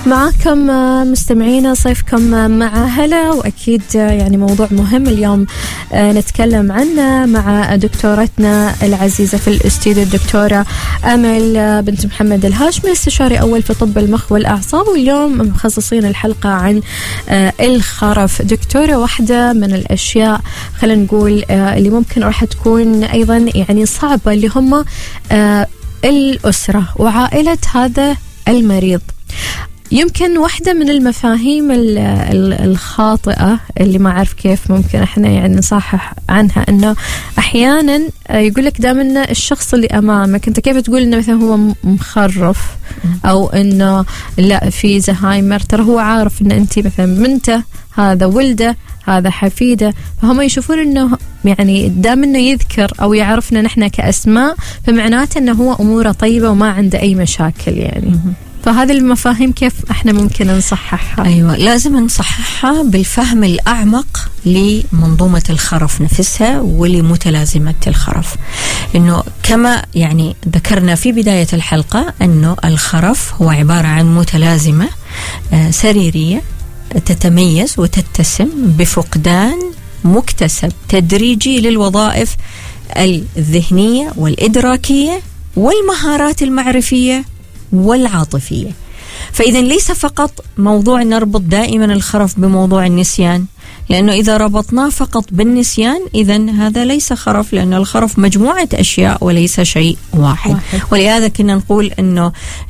معكم مستمعينا صيفكم مع هلا، وأكيد يعني موضوع مهم اليوم نتكلم عنه مع دكتورتنا العزيزة في الاستوديو الدكتورة أمل بنت محمد الهاشمي، استشاري أول في طب المخ والأعصاب، واليوم مخصصين الحلقة عن الخرف. دكتورة، واحدة من الأشياء خلينا نقول اللي ممكن راح تكون أيضا يعني صعبة اللي هم الأسرة وعائلة هذا المريض. يمكن واحدة من المفاهيم الخاطئة اللي ما أعرف كيف ممكن إحنا يعني نصحح عنها، إنه أحيانا يقولك دائما الشخص اللي أمامك أنت كيف تقول إنه مثلا هو مخرف أو إنه لا في زهايمر، ترى هو عارف إن أنت مثلا بنته، هذا ولده، هذا حفيده، فهم يشوفون إنه يعني دام إنه يذكر أو يعرفنا نحن كأسماء فمعناته إنه هو أموره طيبة وما عنده أي مشاكل يعني. فهذه المفاهيم كيف احنا ممكن نصححها؟ ايوه، لازم نصححها بالفهم الاعمق لمنظومه الخرف نفسها ولمتلازمه الخرف. انه كما يعني ذكرنا في بدايه الحلقه انه الخرف هو عباره عن متلازمه سريريه تتميز وتتسم بفقدان مكتسب تدريجي للوظائف الذهنيه والادراكيه والمهارات المعرفيه والعاطفية. فإذا ليس فقط موضوع نربط دائما الخرف بموضوع النسيان، لأنه إذا ربطناه فقط بالنسيان إذن هذا ليس خرف، لأن الخرف مجموعة أشياء وليس شيء واحد. ولهذا كنا نقول أنه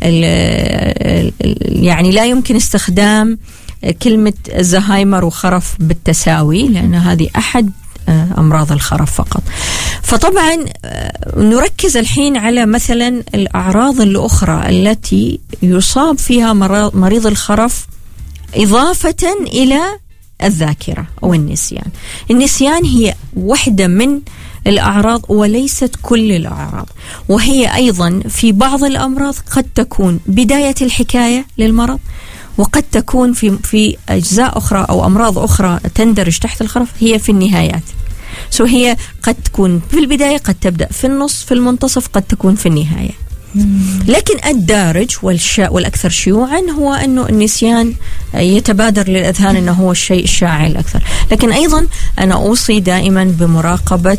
يعني لا يمكن استخدام كلمة زهايمر وخرف بالتساوي، لأن هذه أحد أمراض الخرف فقط. فطبعا نركز الحين على مثلا الأعراض الأخرى التي يصاب فيها مريض الخرف إضافة إلى الذاكرة أو النسيان. النسيان هي واحدة من الأعراض وليست كل الأعراض، وهي أيضا في بعض الأمراض قد تكون بداية الحكاية للمرض، وقد تكون في أجزاء أخرى أو أمراض أخرى تندرج تحت الخرف هي في النهايات. هي قد تكون في البداية، قد تبدأ في النص، في المنتصف، قد تكون في النهاية. لكن الدارج والأكثر شيوعا هو أنه النسيان يتبادر للأذهان أنه هو الشيء الشائع الأكثر. لكن أيضا أنا أوصي دائما بمراقبة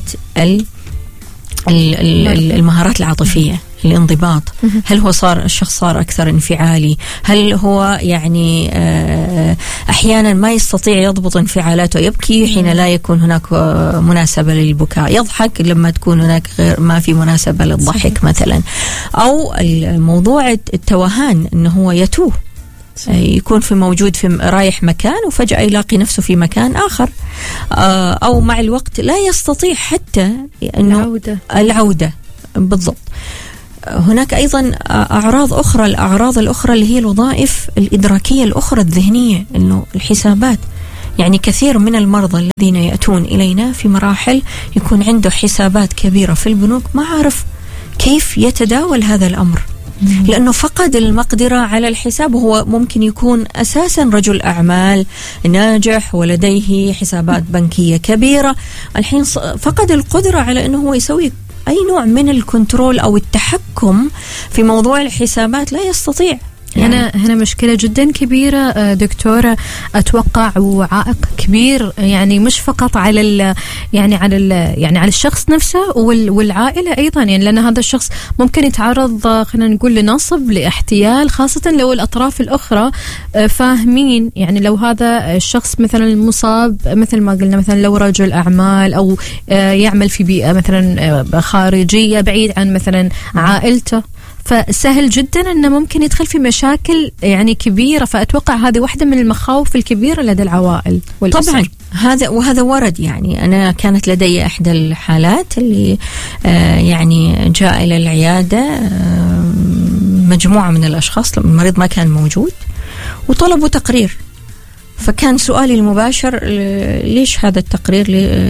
المهارات العاطفية، الانضباط. هل هو الشخص صار أكثر انفعالي؟ هل هو يعني أحيانا ما يستطيع يضبط انفعالاته، يبكي حين لا يكون هناك مناسبة للبكاء، يضحك لما تكون هناك ما في مناسبة للضحك مثلا، أو الموضوع التوهان أنه هو يتوه، يكون موجود في رايح مكان وفجأة يلاقي نفسه في مكان آخر، أو مع الوقت لا يستطيع حتى أنه العودة بالضبط. هناك أيضا أعراض أخرى، الأعراض الأخرى اللي هي الوظائف الإدراكية الأخرى الذهنية، إنه الحسابات. يعني كثير من المرضى الذين يأتون إلينا في مراحل يكون عنده حسابات كبيرة في البنوك، ما عارف كيف يتداول هذا الأمر، لأنه فقد المقدرة على الحساب، وهو ممكن يكون أساسا رجل أعمال ناجح ولديه حسابات بنكية كبيرة، الحين فقد القدرة على أنه هو يسوي أي نوع من الكنترول أو التحكم في موضوع الحسابات، لا يستطيع. هنا مشكلة جدا كبيرة دكتورة، أتوقع وعائق كبير، يعني مش فقط على على الشخص نفسه والعائلة أيضا، يعني لأن هذا الشخص ممكن يتعرض خلينا نقول لنصب، لاحتيال، خاصة لو الأطراف الأخرى فاهمين. يعني لو هذا الشخص مثلا مصاب مثل ما قلنا، مثلا لو رجل أعمال أو يعمل في بيئة مثلا خارجية بعيد عن مثلا عائلته، فسهل جدا أنه ممكن يدخل في مشاكل يعني كبيرة. فأتوقع هذه واحدة من المخاوف الكبيرة لدى العوائل والأسر. طبعا وهذا ورد. يعني أنا كانت لدي إحدى الحالات اللي يعني جاء إلى العيادة مجموعة من الأشخاص، المريض ما كان موجود، وطلبوا تقرير. فكان سؤالي المباشر ليش هذا التقرير؟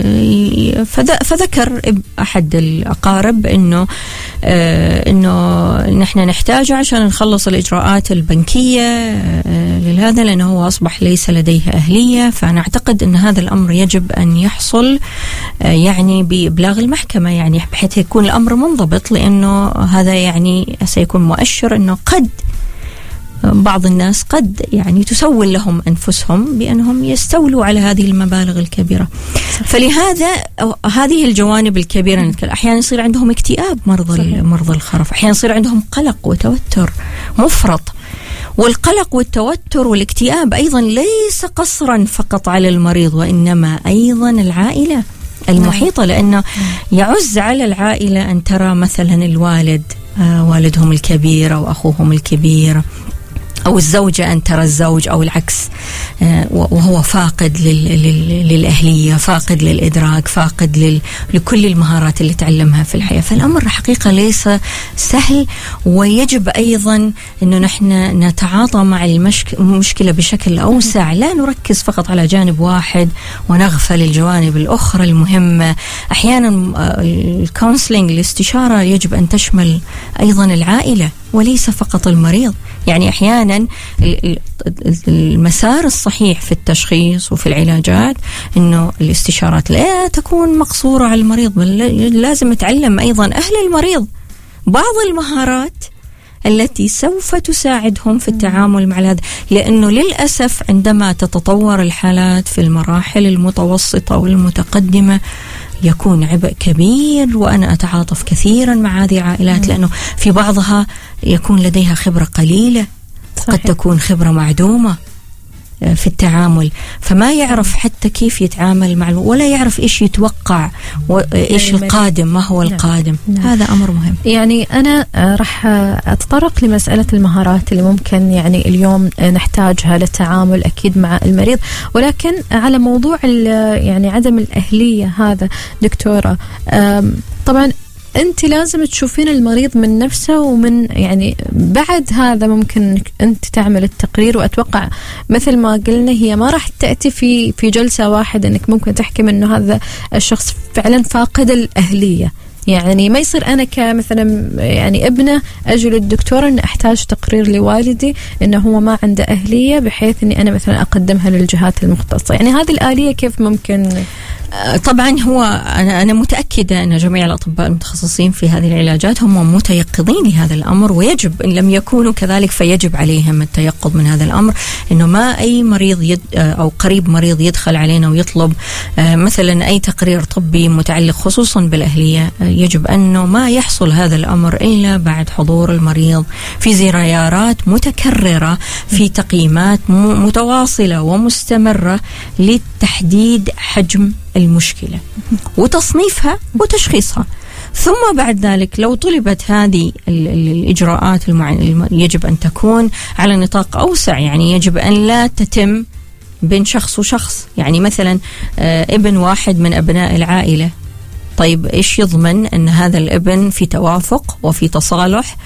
فذكر أحد الأقارب إنه نحن نحتاجه عشان نخلص الإجراءات البنكية لهذا، لأنه هو أصبح ليس لديه أهلية. فأنا أعتقد أن هذا الأمر يجب أن يحصل يعني بإبلاغ المحكمة، يعني بحيث يكون الأمر منضبط، لأنه هذا يعني سيكون مؤشر أنه قد بعض الناس قد يعني تسول لهم أنفسهم بأنهم يستولوا على هذه المبالغ الكبيرة. فلهذا هذه الجوانب الكبيرة أحيانا يصير عندهم اكتئاب مرضى الخرف، أحيانا يصير عندهم قلق وتوتر مفرط. والقلق والتوتر والاكتئاب أيضا ليس قصرا فقط على المريض، وإنما أيضا العائلة المحيطة، لأنه يعز على العائلة أن ترى مثلا الوالد والدهم الكبير أو أخوهم الكبير، أو الزوجة أن ترى الزوج أو العكس وهو فاقد للأهلية، فاقد للإدراك، فاقد لكل المهارات اللي تعلمها في الحياة. فالأمر حقيقة ليس سهل، ويجب أيضا أنه نحن نتعاطى مع المشكلة بشكل أوسع، لا نركز فقط على جانب واحد ونغفل الجوانب الأخرى المهمة. أحيانا الكونسلينج، الاستشارة، يجب أن تشمل أيضا العائلة وليس فقط المريض. يعني أحيانا المسار الصحيح في التشخيص وفي العلاجات أنه الاستشارات لا تكون مقصورة على المريض، بل لازم يتعلم أيضا أهل المريض بعض المهارات التي سوف تساعدهم في التعامل مع هذا. لأنه للأسف عندما تتطور الحالات في المراحل المتوسطة والمتقدمة يكون عبء كبير، وأنا أتعاطف كثيرا مع هذه العائلات، لأنه في بعضها يكون لديها خبرة قليلة، قد تكون خبرة معدومة في التعامل، فما يعرف حتى كيف يتعامل مع ولا يعرف إيش يتوقع وإيش القادم، ما هو القادم. هذا أمر مهم. يعني أنا راح أتطرق لمسألة المهارات اللي ممكن يعني اليوم نحتاجها للتعامل أكيد مع المريض، ولكن على موضوع يعني عدم الأهلية هذا دكتورة، طبعا أنت لازم تشوفين المريض من نفسه، ومن يعني بعد هذا ممكن أنت تعمل التقرير. وأتوقع مثل ما قلنا هي ما راح تأتي في جلسة واحدة أنك ممكن تحكم أنه هذا الشخص فعلا فاقد الأهلية. يعني ما يصير أنا كمثلا يعني ابنه أجي للدكتور أن أحتاج تقرير لوالدي أنه هو ما عنده أهلية بحيث أني أنا مثلا أقدمها للجهات المختصة. يعني هذه الآلية كيف ممكن؟ طبعا هو أنا متأكدة أن جميع الأطباء المتخصصين في هذه العلاجات هم متيقظين لهذا الأمر، ويجب إن لم يكونوا كذلك فيجب عليهم التيقظ من هذا الأمر، إنه ما أي مريض أو قريب مريض يدخل علينا ويطلب مثلا أي تقرير طبي متعلق خصوصا بالأهلية، يجب أنه ما يحصل هذا الأمر إلا بعد حضور المريض في زيارات متكررة، في تقييمات متواصلة ومستمرة لتحديد حجم المشكلة وتصنيفها وتشخيصها. ثم بعد ذلك لو طلبت هذه الإجراءات يجب أن تكون على نطاق أوسع، يعني يجب أن لا تتم بين شخص وشخص. يعني مثلا ابن واحد من أبناء العائلة، طيب إيش يضمن أن هذا الابن في توافق وفي تصالح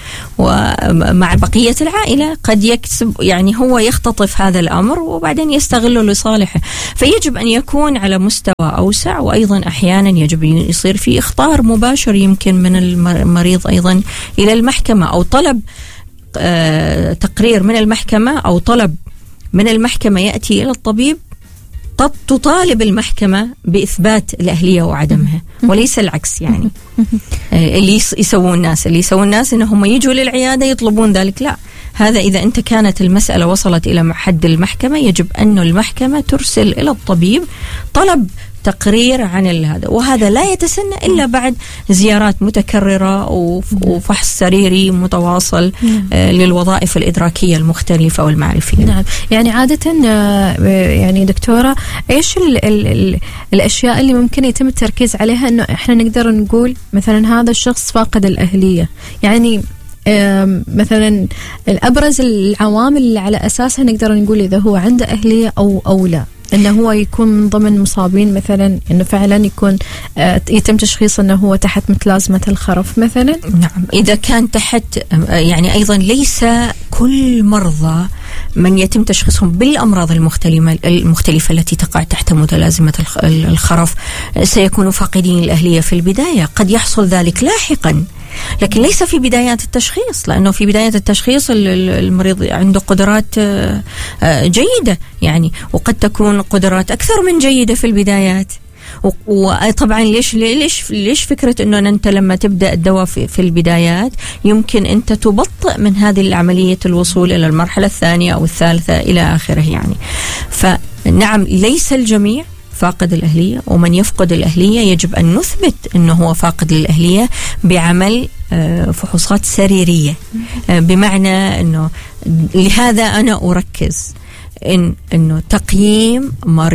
ومع بقية العائلة؟ قد يكسب يعني هو يختطف هذا الأمر وبعدين يستغله لصالحه. فيجب أن يكون على مستوى أوسع، وأيضا أحيانا يجب يصير في إخطار مباشر يمكن من المريض أيضا إلى المحكمة، أو طلب تقرير من المحكمة، أو طلب من المحكمة يأتي إلى الطبيب، تطالب المحكمة بإثبات الأهلية وعدمها، وليس العكس. يعني اللي يسوون الناس إنهم يجوا للعيادة يطلبون ذلك، لا. هذا إذا أنت كانت المسألة وصلت إلى حد المحكمة، يجب أن المحكمة ترسل إلى الطبيب طلب تقرير عن هذا، وهذا لا يتسنى إلا بعد زيارات متكررة وفحص سريري متواصل للوظائف الإدراكية المختلفة والمعرفية. نعم. يعني عادة يعني دكتورة إيش الأشياء اللي ممكن يتم التركيز عليها إنه إحنا نقدر نقول مثلا هذا الشخص فاقد الأهلية؟ يعني مثلا الأبرز العوامل اللي على أساسها نقدر نقول إذا هو عنده أهلية أو لا، إنه هو يكون من ضمن مصابين مثلا، إنه فعلا يكون يتم تشخيص إنه هو تحت متلازمة الخرف مثلا. نعم، إذا كان تحت، يعني أيضا ليس كل مرضى من يتم تشخيصهم بالأمراض المختلفة التي تقع تحت متلازمة الخرف سيكونوا فاقدين الأهلية في البداية. قد يحصل ذلك لاحقا، لكن ليس في بدايات التشخيص، لأنه في بداية التشخيص المريض عنده قدرات جيدة يعني، وقد تكون قدرات أكثر من جيدة في البدايات. وطبعا ليش فكرة انه انت لما تبدأ الدواء في البدايات يمكن انت تبطئ من هذه العملية الوصول الى المرحلة الثانية او الثالثة الى اخره يعني. فنعم ليس الجميع فاقد الأهلية، ومن يفقد الأهلية يجب أن نثبت أنه هو فاقد الأهلية بعمل فحوصات سريرية. بمعنى أنه لهذا أنا أركز أنه تقييم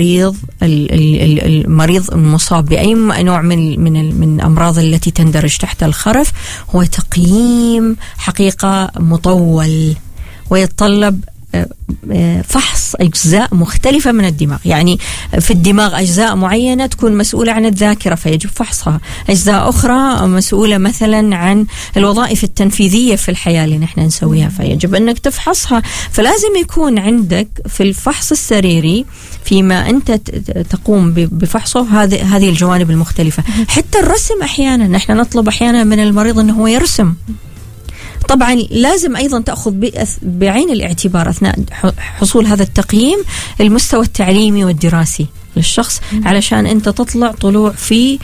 المريض المصاب بأي نوع من الأمراض التي تندرج تحت الخرف هو تقييم حقيقة مطول، ويتطلب فحص أجزاء مختلفة من الدماغ. يعني في الدماغ أجزاء معينة تكون مسؤولة عن الذاكرة فيجب فحصها، أجزاء أخرى مسؤولة مثلا عن الوظائف التنفيذية في الحياة اللي نحن نسويها فيجب أنك تفحصها. فلازم يكون عندك في الفحص السريري فيما أنت تقوم بفحصه هذه الجوانب المختلفة. حتى الرسم أحيانا نحن نطلب أحيانا من المريض أنه هو يرسم. طبعا لازم أيضا تأخذ بعين الاعتبار أثناء حصول هذا التقييم المستوى التعليمي والدراسي للشخص، علشان أنت طلوع في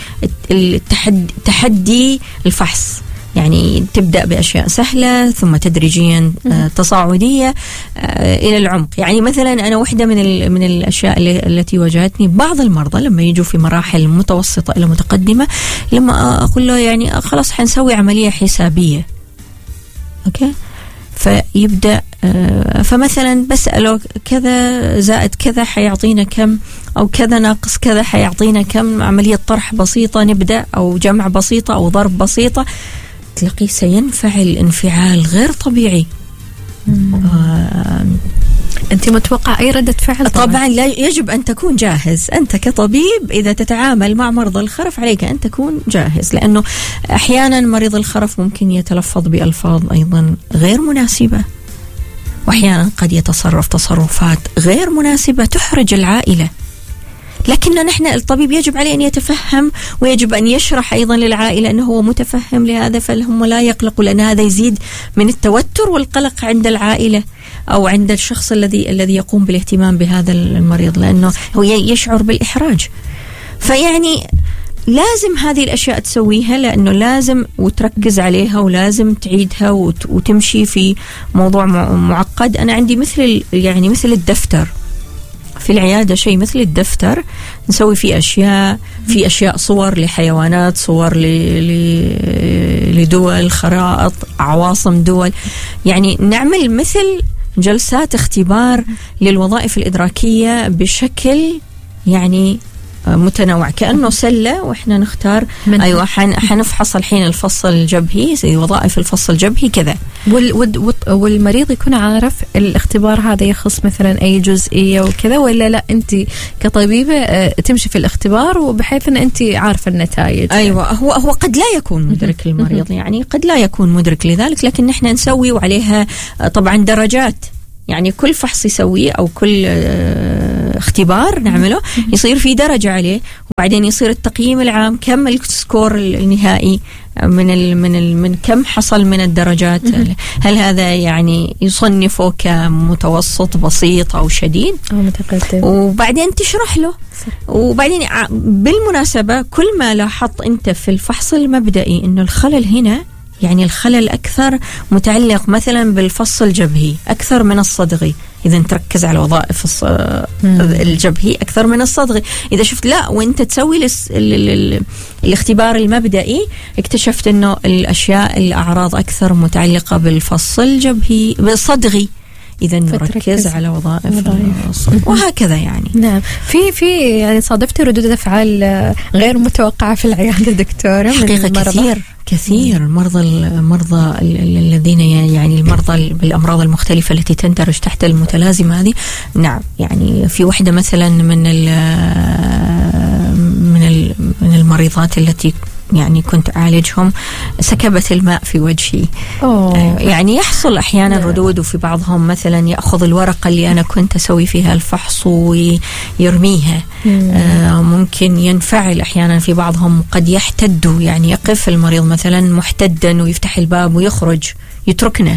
تحدي الفحص. يعني تبدأ بأشياء سهلة ثم تدريجيا تصاعدية إلى العمق. يعني مثلا أنا واحدة من الأشياء التي واجهتني بعض المرضى لما يجوا في مراحل متوسطة إلى متقدمة، لما أقول له يعني خلاص حنسوي عملية حسابية، أوكي، فيبدأ فمثلا بسأله كذا زائد كذا حيعطينا كم، أو كذا ناقص كذا حيعطينا كم، عملية طرح بسيطة نبدأ أو جمع بسيطة أو ضرب بسيطة، تلاقيه سينفعل انفعال غير طبيعي. أنت متوقع أي ردة فعل؟ طبعا لا، يجب أن تكون جاهز. أنت كطبيب إذا تتعامل مع مرضى الخرف عليك أن تكون جاهز، لأنه أحيانا مريض الخرف ممكن يتلفظ بألفاظ أيضا غير مناسبة، وأحيانا قد يتصرف تصرفات غير مناسبة تحرج العائلة. لكن نحن الطبيب يجب عليه أن يتفهم، ويجب أن يشرح أيضا للعائلة أنه هو متفهم لهذا، فهم لا يقلقوا، لأن هذا يزيد من التوتر والقلق عند العائلة أو عند الشخص الذي يقوم بالاهتمام بهذا المريض، لأنه هو يشعر بالإحراج. فيعني لازم هذه الأشياء تسويها، لأنه لازم وتركز عليها، ولازم تعيدها وتمشي في موضوع معقد. أنا عندي مثل الدفتر في العيادة، شيء مثل الدفتر نسوي فيه أشياء، في أشياء صور لحيوانات، صور لدول، خرائط، عواصم دول، يعني نعمل مثل جلسات اختبار للوظائف الإدراكية بشكل يعني متنوع، كأنه سلة، وإحنا نختار أيوة حنفحص الحين الفص الجبهي، زي وظائف الفص الجبهي كذا، والمريض يكون عارف الاختبار هذا يخص مثلا أي جزئية وكذا، ولا لا أنت كطبيبة تمشي في الاختبار وبحيث أن أنت عارفة النتائج؟ أيوة، هو قد لا يكون مدرك المريض، يعني قد لا يكون مدرك لذلك، لكن نحن نسوي وعليها طبعا درجات. يعني كل فحص يسويه أو كل اختبار نعمله يصير في درجة عليه، وبعدين يصير التقييم العام، كم السكور النهائي من كم حصل من الدرجات، هل هذا يعني يصنفه كمتوسط بسيط أو شديد أو متقدم، وبعدين تشرح له. وبعدين بالمناسبة كل ما لاحظت أنت في الفحص المبدئي إنه الخلل هنا، يعني الخلل أكثر متعلق مثلا بالفص الجبهي أكثر من الصدغي، إذا تركز على وظائف الجبهي أكثر من الصدغي. إذا شفت لا وإنت تسوي الاختبار المبدئي اكتشفت إنه الأعراض أكثر متعلقة بالفص الجبهي بالصدغي، إذا نركز على وظائف الصدغ، وهكذا يعني. نعم، في يعني صادفت ردود أفعال غير متوقعة في العيادة دكتورة؟ حقيقة كثير المرضى الذين يعني المرضى بالأمراض المختلفة التي تندرج تحت المتلازمة هذه. نعم، يعني في واحدة مثلا من المريضات التي يعني كنت أعالجهم سكبت الماء في وجهي. يعني يحصل أحيانا ردود، وفي بعضهم مثلا يأخذ الورقة اللي أنا كنت أسوي فيها الفحص ويرميها. ممكن ينفعل أحيانا، في بعضهم قد يحتدوا، يعني يقف المريض مثلا محتدا ويفتح الباب ويخرج يتركنا.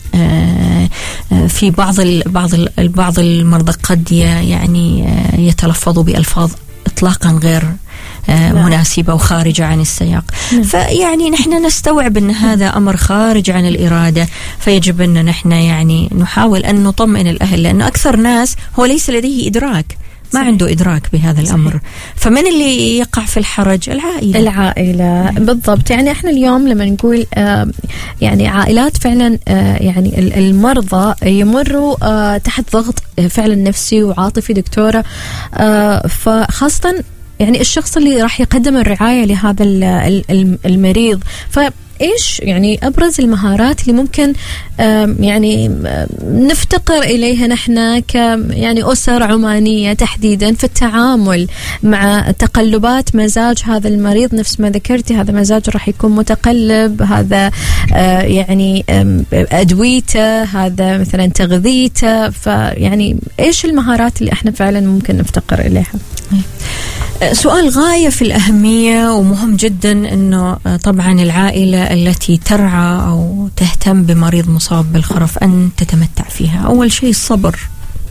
في بعض المرضى قد يعني يتلفظوا بألفاظ إطلاقا مناسبة وخارجة عن السياق. فيعني نحن نستوعب أن هذا أمر خارج عن الإرادة، فيجب أن نحن يعني نحاول أن نطمئن الأهل، لأن أكثر ناس هو ليس لديه إدراك، ما عنده إدراك بهذا الأمر. فمن اللي يقع في الحرج؟ العائلة بالضبط. يعني احنا اليوم لما نقول يعني عائلات فعلا يعني المرضى يمروا تحت ضغط فعلا نفسي وعاطفي دكتورة، فخاصة يعني الشخص اللي راح يقدم الرعاية لهذا المريض، إيش يعني أبرز المهارات اللي ممكن يعني نفتقر إليها نحن يعني أسر عمانية تحديدا في التعامل مع تقلبات مزاج هذا المريض؟ نفس ما ذكرتي هذا مزاج راح يكون متقلب، هذا يعني أدويته، هذا مثلا تغذيته، فيعني إيش المهارات اللي احنا فعلا ممكن نفتقر إليها؟ سؤال غاية في الأهمية ومهم جدا. أنه طبعا العائلة التي ترعى أو تهتم بمريض مصاب بالخرف أن تتمتع فيها أول شيء الصبر.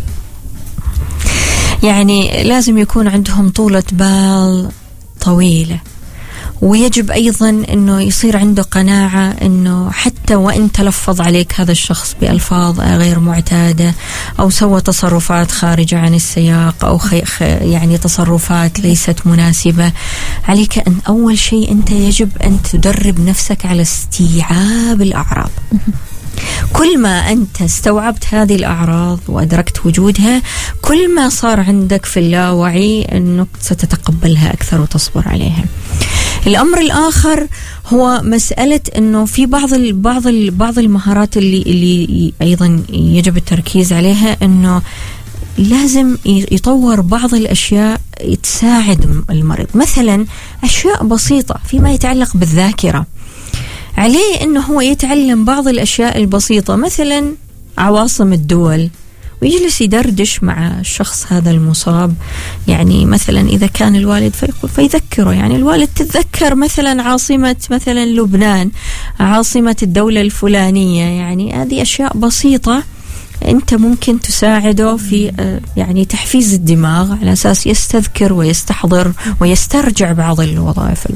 يعني لازم يكون عندهم طولة بال طويلة، ويجب أيضا أنه يصير عنده قناعة أنه حتى وإن تلفظ عليك هذا الشخص بألفاظ غير معتادة أو سوى تصرفات خارجة عن السياق أو يعني تصرفات ليست مناسبة، عليك أن أول شيء أنت يجب أن تدرب نفسك على استيعاب الأعراض. كل ما أنت استوعبت هذه الأعراض وأدركت وجودها، كل ما صار عندك في اللاوعي أنك ستتقبلها أكثر وتصبر عليها. الأمر الآخر هو مسألة أنه في بعض المهارات اللي أيضا يجب التركيز عليها، أنه لازم يطور بعض الأشياء تساعد المريض. مثلا أشياء بسيطة فيما يتعلق بالذاكرة، عليه أنه هو يتعلم بعض الأشياء البسيطة، مثلا عواصم الدول، ويجلس يدردش مع الشخص هذا المصاب. يعني مثلا إذا كان الوالد فيذكره، يعني الوالد تتذكر مثلا عاصمة مثلا لبنان، عاصمة الدولة الفلانية. يعني هذه أشياء بسيطة أنت ممكن تساعده في يعني تحفيز الدماغ على أساس يستذكر ويستحضر ويسترجع بعض الوظائف.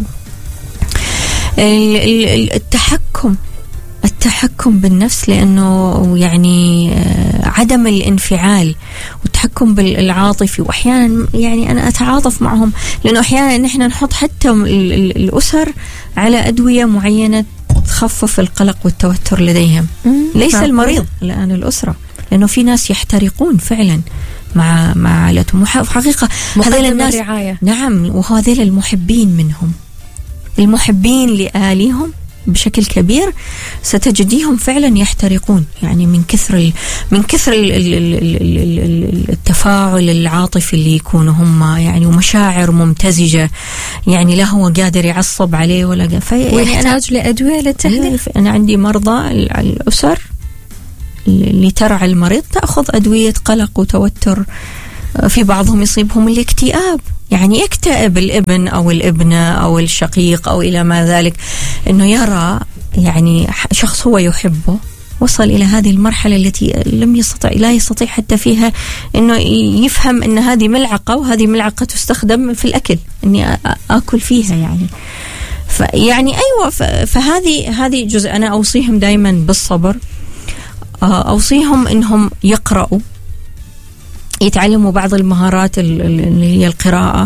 التحكم بالنفس، لأنه يعني عدم الانفعال والتحكم بالعاطفي. وأحيانا يعني أنا أتعاطف معهم، لأنه أحيانا نحن نحط حتى الأسر على أدوية معينة تخفف القلق والتوتر لديهم، ليس المريض الآن الأسرة، لأنه في ناس يحترقون فعلا مع عائلتهم. حقيقة هذول الناس رعاية. نعم، وهذول المحبين منهم، المحبين لأهاليهم بشكل كبير ستجديهم فعلا يحترقون، يعني من كثر التفاعل العاطفي اللي يكونوا هم، يعني ومشاعر ممتزجة، يعني لا هو قادر يعصب عليه ولا ويحتاج لأدوية للتهدئة. أنا عندي مرضى الأسر اللي ترعى المريض تأخذ أدوية قلق وتوتر، في بعضهم يصيبهم الاكتئاب، يعني يكتئب الابن أو الابنة أو الشقيق أو إلى ما ذلك، أنه يرى يعني شخص هو يحبه وصل إلى هذه المرحلة التي لا يستطيع حتى فيها أنه يفهم أن هذه ملعقة وهذه ملعقة تستخدم في الأكل، أني أكل فيها يعني. يعني أيوة، فهذه جزء. أنا أوصيهم دائما بالصبر، أوصيهم أنهم يقرأوا، يتعلموا بعض المهارات اللي هي القراءة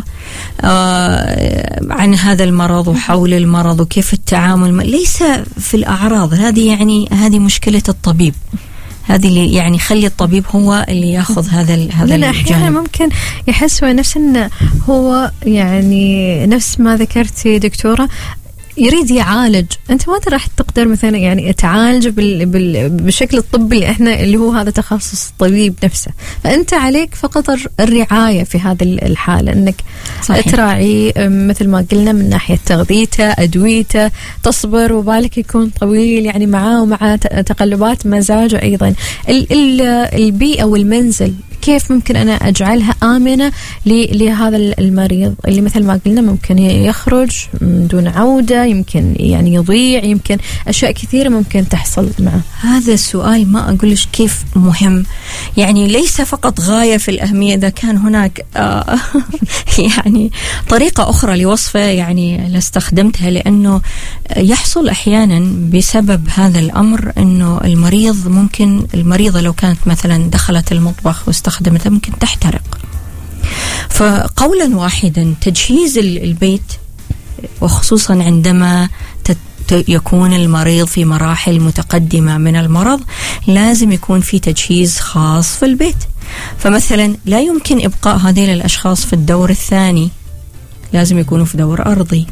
عن هذا المرض وحول المرض وكيف التعامل، ليس في الأعراض. هذه مشكلة الطبيب، هذه اللي يعني خلي الطبيب هو اللي ياخذ هذا الجانب. أحيانا ممكن يحس نفس إنه هو يعني نفس ما ذكرتي دكتورة، يريد يعالج. أنت ما راح تقدر مثلا يعني تعالج بالشكل الطبي اللي هو هذا تخصص الطبيب نفسه، فأنت عليك فقط الرعاية في هذه الحالة، أنك صحيح. تراعي مثل ما قلنا من ناحية تغذيته، أدويته، تصبر وبالك يكون طويل يعني معاه ومع تقلبات مزاجه. أيضا البيئة والمنزل كيف ممكن أنا أجعلها آمنة لهذا المريض اللي مثل ما قلنا ممكن يخرج دون عودة، يمكن يعني يضيع، يمكن أشياء كثيرة ممكن تحصل معه. هذا السؤال ما أقولش كيف مهم، يعني ليس فقط غاية في الأهمية، إذا كان هناك يعني طريقة أخرى لوصفه يعني لاستخدمتها، لأنه يحصل أحيانا بسبب هذا الأمر أنه المريضة لو كانت مثلا دخلت المطبخ واستخدمتها ممكن تحترق. فقولا واحدا تجهيز البيت، وخصوصا عندما يكون المريض في مراحل متقدمة من المرض، لازم يكون في تجهيز خاص في البيت. فمثلا لا يمكن إبقاء هذيل الأشخاص في الدور الثاني، لازم يكونوا في دور أرضي.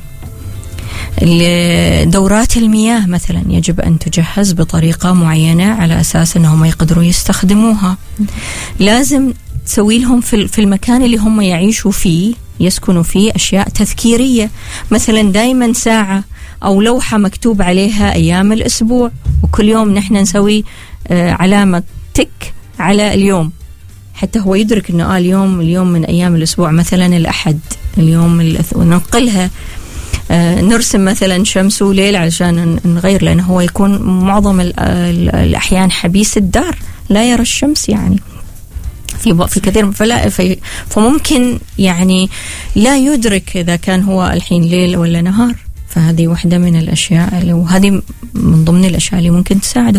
دورات المياه مثلا يجب أن تجهز بطريقة معينة على أساس أنهم يقدروا يستخدموها. لازم تسوي لهم في المكان اللي هم يعيشوا فيه يسكنوا فيه أشياء تذكيرية، مثلا دايما ساعة أو لوحة مكتوب عليها أيام الأسبوع، وكل يوم نحن نسوي علامة تك على اليوم، حتى هو يدرك أنه اليوم من أيام الأسبوع، مثلا الأحد، اليوم وننقلها، نرسم مثلا شمس وليل علشان نغير، لأنه هو يكون معظم الأحيان حبيس الدار لا يرى الشمس يعني في كثير، فممكن يعني لا يدرك إذا كان هو الحين ليل ولا نهار. فهذه واحدة من الأشياء، وهذه من ضمن الأشياء اللي ممكن تساعده.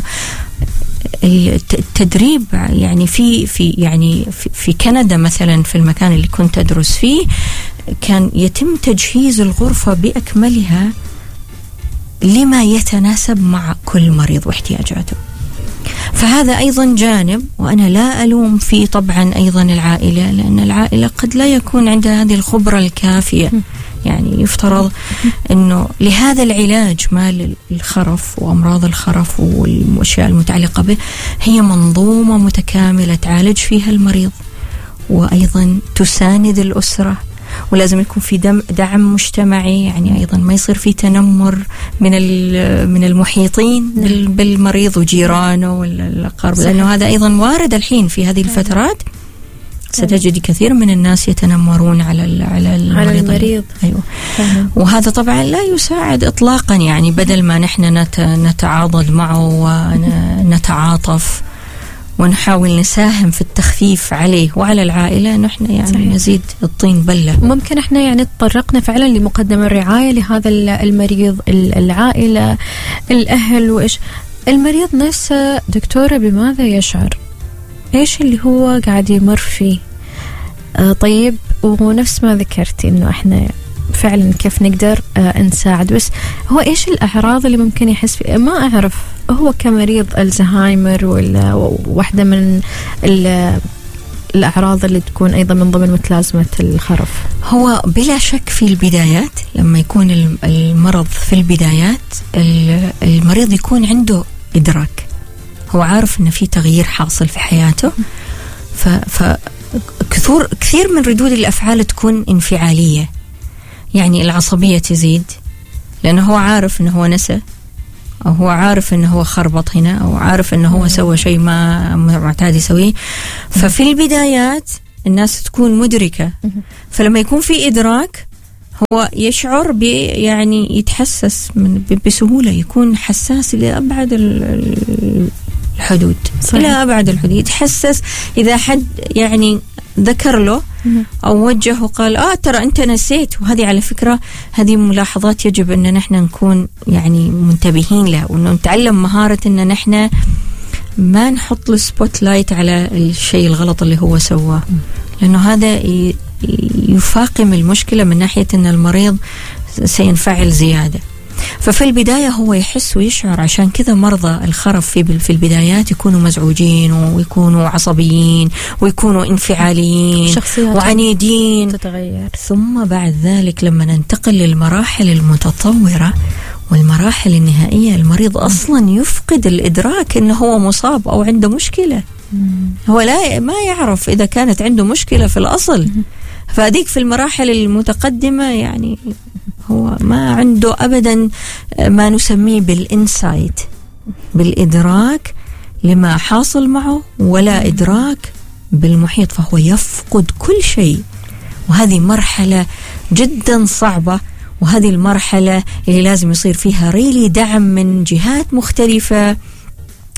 التدريب يعني في كندا مثلا، في المكان اللي كنت أدرس فيه، كان يتم تجهيز الغرفة بأكملها لما يتناسب مع كل مريض واحتياجاته. فهذا أيضا جانب، وأنا لا ألوم فيه طبعا أيضا العائلة، لأن العائلة قد لا يكون عندها هذه الخبرة الكافية. يعني يفترض أنه لهذا العلاج مال الخرف وأمراض الخرف والأشياء المتعلقة به هي منظومة متكاملة تعالج فيها المريض، وأيضا تساند الأسرة، ولازم يكون في دعم مجتمعي، يعني أيضا ما يصير في تنمر من المحيطين بالمريض وجيرانه والأقارب، لأنه هذا أيضا وارد الحين في هذه الفترات. ستجد كثير من الناس يتنمرون على المريض. أيوة. وهذا طبعا لا يساعد إطلاقا، يعني بدل ما نحن نتعاضد معه ونتعاطف ونحاول نساهم في التخفيف عليه وعلى العائلة، نحن يعني صحيح. نزيد الطين بلة. ممكن احنا يعني تطرقنا فعلا لمقدم الرعاية لهذا المريض، العائلة، الأهل، وإيش المريض نفسه دكتورة بماذا يشعر، إيش اللي هو قاعد يمر فيه. طيب، ونفس ما ذكرتي إنه إحنا فعلا كيف نقدر نساعد، بس هو إيش الأعراض اللي ممكن يحس فيها؟ ما أعرف هو كمريض الزهايمر ولا واحدة من الأعراض اللي تكون أيضا من ضمن متلازمة الخرف. هو بلا شك في البدايات، لما يكون المرض في البدايات، المريض يكون عنده إدراك، هو عارف إن في تغيير حاصل في حياته، كثير من ردود الأفعال تكون انفعالية، يعني العصبية تزيد، لأنه هو عارف إنه هو نسى، أو هو عارف إنه هو خربط هنا، أو عارف إنه هو سوى شيء ما معتاد يسويه. ففي البدايات الناس تكون مدركة، فلما يكون في إدراك هو يشعر يعني يتحسس بسهولة، يكون حساس إلى أبعد الحدود، إلى أبعد الحدود، يتحسس إذا حد يعني ذكر له أو وجه وقال ترى أنت نسيت. وهذه على فكرة هذه ملاحظات يجب أن نحن نكون يعني منتبهين لها، وأنه نتعلم مهارة أن نحن ما نحط السبوت لايت على الشيء الغلط اللي هو سواه، لأنه هذا يفاقم المشكلة من ناحية أن المريض سينفعل زيادة. ففي البداية هو يحس ويشعر، عشان كذا مرضى الخرف في البدايات يكونوا مزعوجين ويكونوا عصبيين ويكونوا انفعاليين وعنيدين، تتغير. ثم بعد ذلك لما ننتقل للمراحل المتطورة والمراحل النهائية، المريض أصلا يفقد الإدراك أنه هو مصاب أو عنده مشكلة. هو ما يعرف إذا كانت عنده مشكلة في الأصل. فهذيك في المراحل المتقدمة يعني هو ما عنده أبدا ما نسميه بالإنسايت، بالإدراك لما حاصل معه، ولا إدراك بالمحيط، فهو يفقد كل شيء. وهذه مرحلة جدا صعبة، وهذه المرحلة اللي لازم يصير فيها ريلي دعم من جهات مختلفة،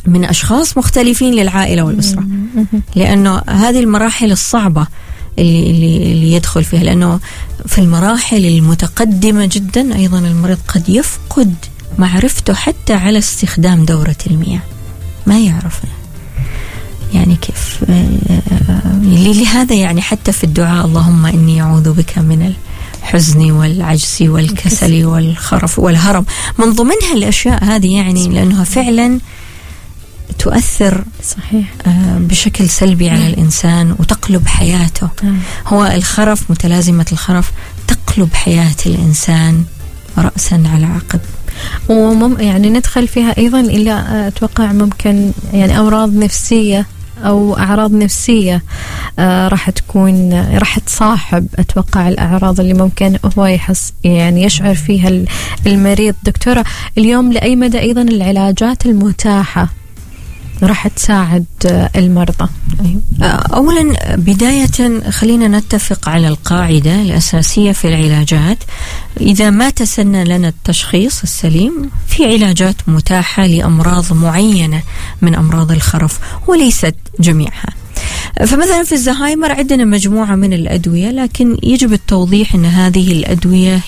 من أشخاص مختلفين للعائلة والأسرة، لأنه هذه المراحل الصعبة اللي يدخل فيها، لأنه في المراحل المتقدمة جدا أيضا المريض قد يفقد معرفته حتى على استخدام دورة المياه، ما يعرف يعني كيف. لهذا يعني حتى في الدعاء اللهم إني أعوذ بك من الحزن والعجز والكسل والخرف والهرم، من ضمنها الأشياء هذه يعني، لأنها فعلا تؤثر صحيح بشكل سلبي على الإنسان وتقلب حياته. هو الخرف، متلازمة الخرف تقلب حياة الإنسان رأسا على عقب. يعني ندخل فيها أيضا إلا أتوقع ممكن يعني أمراض نفسية أو أعراض نفسية راح تكون، راح تصاحب أتوقع الأعراض اللي ممكن هو يعني يشعر فيها المريض. دكتورة، اليوم لأي مدى أيضا العلاجات المتاحة راح تساعد المرضى؟ أولا بداية خلينا نتفق على القاعدة الأساسية في العلاجات. إذا ما تسنى لنا التشخيص السليم، في علاجات متاحة لأمراض معينة من أمراض الخرف وليست جميعها. فمثلا في الزهايمر عندنا مجموعة من الأدوية، لكن يجب التوضيح أن هذه الأدوية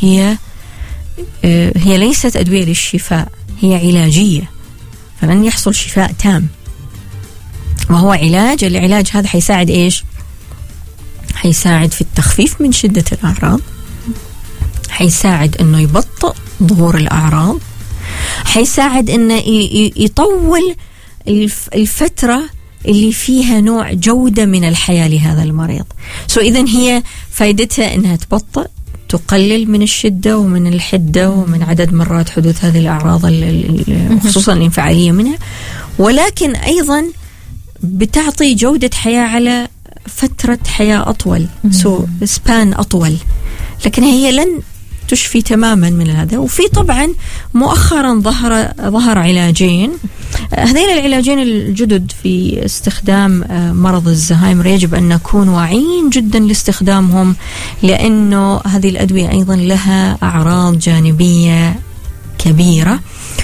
هي ليست أدوية للشفاء، هي علاجية، فلن يحصل شفاء تام، وهو علاج. العلاج هذا حيساعد إيش؟ حيساعد في التخفيف من شدة الأعراض، حيساعد إنه يبطئ ظهور الأعراض، حيساعد إنه يطول الفترة اللي فيها نوع جودة من الحياة لهذا المريض. إذن هي فائدتها إنها تبطئ، تقلل من الشدة ومن الحدة ومن عدد مرات حدوث هذه الأعراض خصوصا الانفعالية منها، ولكن أيضا بتعطي جودة حياة على فترة حياة أطول، سبان أطول، لكن هي لن تشفي تماما من هذا. وفي طبعا مؤخرا ظهر علاجين، هذين العلاجين الجدد في استخدام مرض الزهايمر يجب أن نكون واعيين جدا لاستخدامهم، لأنه هذه الأدوية أيضا لها أعراض جانبية كبيرة،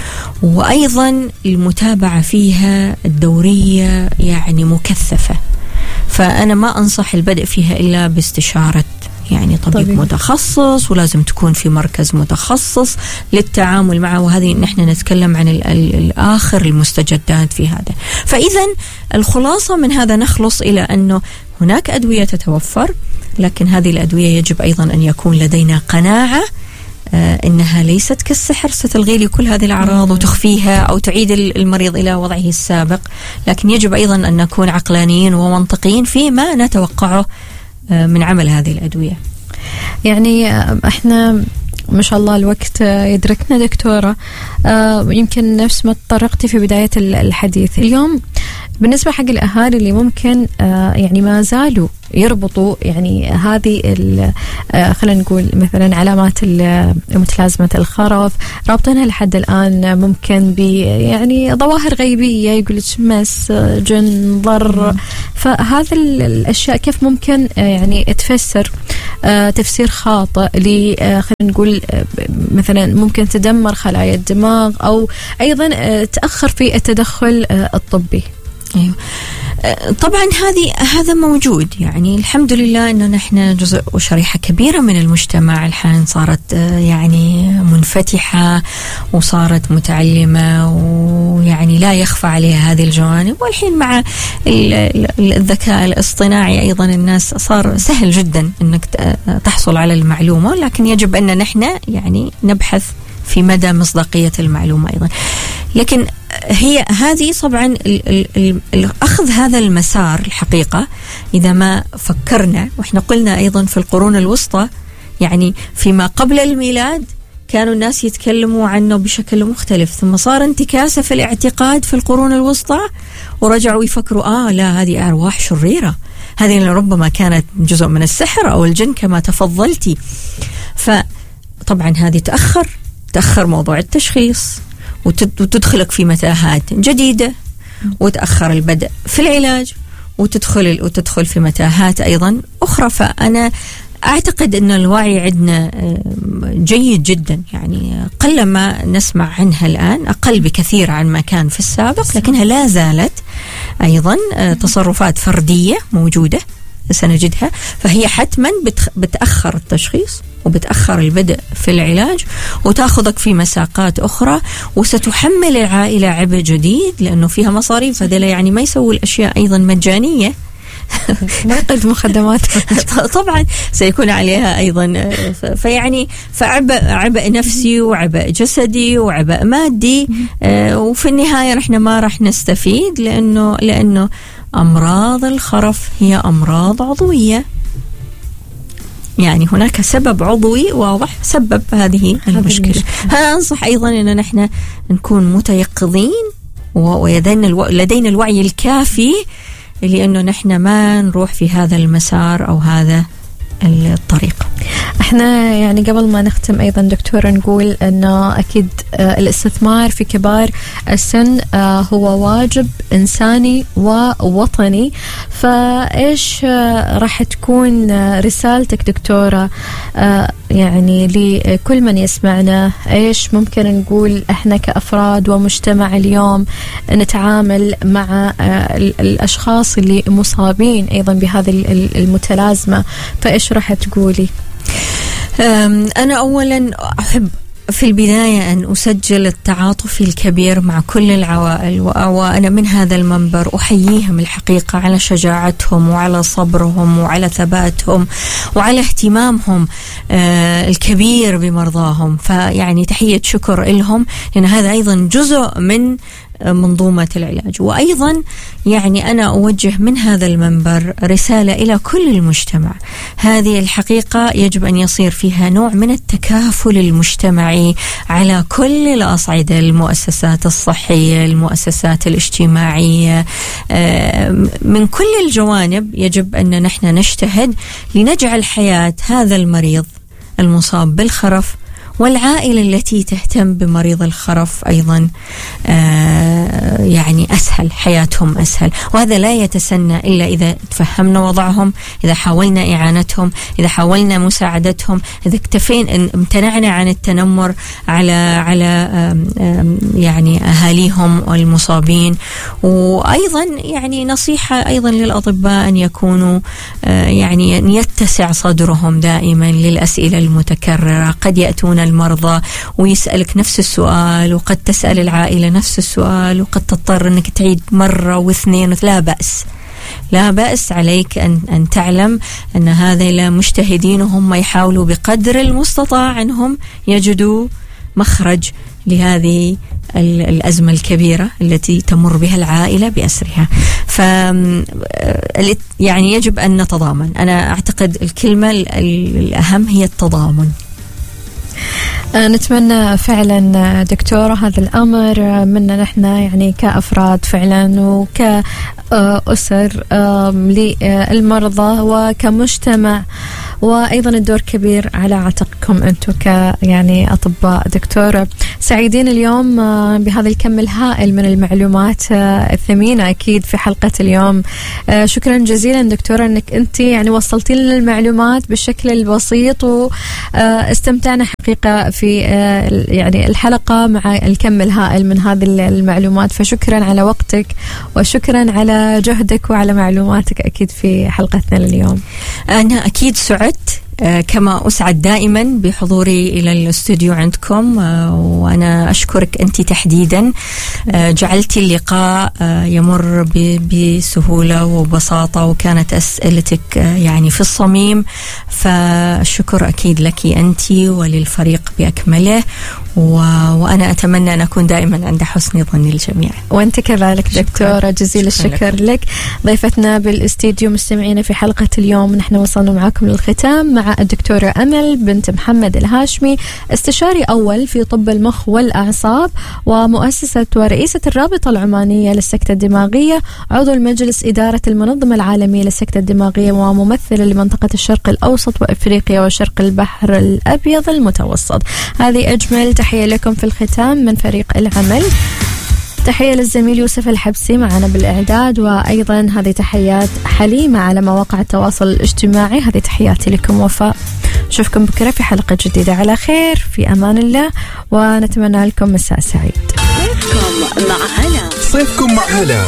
وأيضا المتابعة فيها الدورية يعني مكثفة، فأنا ما أنصح البدء فيها إلا باستشارة يعني طبيب متخصص، ولازم تكون في مركز متخصص للتعامل معه، وهذه نحن نتكلم عن الآخر المستجدات في هذا. فإذا الخلاصة من هذا نخلص إلى أنه هناك أدوية تتوفر، لكن هذه الأدوية يجب أيضا أن يكون لدينا قناعة إنها ليست كالسحر ستلغي لي كل هذه الأعراض وتخفيها أو تعيد المريض إلى وضعه السابق، لكن يجب أيضا أن نكون عقلانيين ومنطقيين فيما نتوقعه من عمل هذه الأدوية. يعني احنا ما شاء الله الوقت يدركنا دكتورة، يمكن نفس ما تطرقتي في بداية الحديث اليوم بالنسبة حق الأهالي اللي ممكن يعني ما زالوا يربطوا يعني هذه خلينا نقول مثلا علامات متلازمة الخرف، رابطينها لحد الآن ممكن يعني ظواهر غيبية، يقول مس، جن، ضر. فهذا الأشياء كيف ممكن يعني تفسر تفسير خاطئ خلينا نقول مثلا ممكن تدمر خلايا الدماغ أو أيضا تأخر في التدخل الطبي؟ أيوة. طبعا هذا موجود، يعني الحمد لله أنه نحن جزء وشريحة كبيرة من المجتمع الحين صارت يعني منفتحة وصارت متعلمة، ويعني لا يخفى عليها هذه الجوانب. والحين مع الذكاء الاصطناعي أيضا الناس صار سهل جدا أنك تحصل على المعلومة، لكن يجب أن نحن يعني نبحث في مدى مصداقية المعلومة أيضا. لكن هي هذه طبعا أخذ هذا المسار الحقيقة إذا ما فكرنا، وإحنا قلنا أيضا في القرون الوسطى يعني فيما قبل الميلاد كانوا الناس يتكلموا عنه بشكل مختلف، ثم صار انتكاسة في الاعتقاد في القرون الوسطى ورجعوا يفكروا لا هذه أرواح شريرة، هذه ربما كانت جزء من السحر أو الجن كما تفضلتي. فطبعا هذه تأخر موضوع التشخيص وتدخلك في متاهات جديدة، وتأخر البدء في العلاج وتدخل في متاهات أيضا أخرى. فأنا أعتقد أن الوعي عندنا جيد جدا، يعني قلما نسمع عنها الآن، أقل بكثير عن ما كان في السابق، لكنها لا زالت أيضا تصرفات فردية موجودة سنجدها، فهي حتما بتأخر التشخيص وبتأخر البدء في العلاج وتأخذك في مساقات أخرى، وستحمل العائلة عبء جديد لأنه فيها مصاريف. هذا يعني ما يسوي الأشياء أيضا مجانية، ما يقدم خدمات طبعا سيكون عليها أيضا، فيعني عبء نفسي وعبء جسدي وعبء مادي، وفي النهاية نحن ما راح نستفيد، لأنه أمراض الخرف هي أمراض عضوية، يعني هناك سبب عضوي واضح سبب هذه المشكلة. أنصح أيضا أن نحن نكون متيقظين ولدينا الوعي الكافي لأنه نحن ما نروح في هذا المسار أو هذا الطريق. احنا يعني قبل ما نختم ايضا دكتورة نقول انه اكيد الاستثمار في كبار السن هو واجب انساني ووطني، فايش راح تكون رسالتك دكتورة يعني لكل من يسمعنا؟ ايش ممكن نقول احنا كأفراد ومجتمع اليوم نتعامل مع الاشخاص اللي مصابين ايضا بهذه المتلازمة؟ فايش راح تقولي؟ أنا أولا أحب في البداية أن أسجل التعاطف الكبير مع كل العوائل، وأنا من هذا المنبر أحييهم الحقيقة على شجاعتهم وعلى صبرهم وعلى ثباتهم وعلى اهتمامهم الكبير بمرضاهم، فيعني تحية شكر لهم، لأن هذا أيضا جزء من منظومة العلاج. وأيضا يعني أنا أوجه من هذا المنبر رسالة إلى كل المجتمع، هذه الحقيقة يجب أن يصير فيها نوع من التكافل المجتمعي على كل الأصعدة، المؤسسات الصحية، المؤسسات الاجتماعية، من كل الجوانب يجب أن نحن نجتهد لنجعل حياة هذا المريض المصاب بالخرف والعائلة التي تهتم بمريض الخرف أيضا يعني أسهل، حياتهم أسهل. وهذا لا يتسنى إلا إذا تفهمنا وضعهم، إذا حاولنا إعانتهم، إذا حاولنا مساعدتهم، إذا امتنعنا عن التنمر على يعني أهاليهم والمصابين. وأيضا يعني نصيحة أيضا للأطباء أن يكونوا يعني أن يتسع صدرهم دائما للأسئلة المتكررة. قد يأتون المرضى ويسألك نفس السؤال، وقد تسأل العائلة نفس السؤال، وقد تضطر أنك تعيد مرة واثنين لا بأس، لا بأس عليك أن تعلم أن هذا مجتهدين وهم يحاولوا بقدر المستطاع أنهم يجدوا مخرج لهذه الأزمة الكبيرة التي تمر بها العائلة بأسرها. يعني يجب أن نتضامن. أنا أعتقد الكلمة الأهم هي التضامن. نتمنى فعلا دكتورة هذا الأمر منا نحن يعني كأفراد فعلا وكأسر للمرضى وكمجتمع، وأيضا الدور كبير على عاتقكم أنتم يعني أطباء. دكتورة سعيدين اليوم بهذا الكم الهائل من المعلومات الثمينة أكيد في حلقة اليوم. شكرا جزيلا دكتورة أنك أنت يعني وصلتي لنا المعلومات بالشكل البسيط، واستمتعنا حقيقة في يعني الحلقة مع الكم الهائل من هذه المعلومات. فشكرا على وقتك وشكرا على جهدك وعلى معلوماتك أكيد في حلقتنا اليوم. أنا أكيد سعدت كما أسعد دائما بحضوري إلى الاستوديو عندكم، وأنا أشكرك أنت تحديدا، جعلتي اللقاء يمر بسهولة وبساطة، وكانت أسئلتك يعني في الصميم، فالشكر أكيد لك أنت وللفريق بأكمله، وأنا أتمنى أن أكون دائما عند حسن ظن الجميع. وأنت كذلك دكتورة، جزيل الشكر لك. ضيفتنا بالاستديو مستمعينا في حلقة اليوم، نحن وصلنا معكم للختام مع الدكتورة أمل بنت محمد الهاشمي، استشاري أول في طب المخ والأعصاب ومؤسسة ورئيسة الرابطة العمانية للسكتة الدماغية، عضو المجلس إدارة المنظمة العالمية للسكتة الدماغية، وممثلة لمنطقة الشرق الأوسط وإفريقيا وشرق البحر الأبيض المتوسط. هذه أجمل تحية لكم في الختام من فريق العمل. تحية للزميل يوسف الحبسي معنا بالإعداد، وأيضا هذه تحيات حليمة على مواقع التواصل الاجتماعي. هذه تحياتي لكم وفاء. نشوفكم بكرة في حلقة جديدة على خير، في أمان الله، ونتمنى لكم مساء سعيد. صيفكم مع هلا.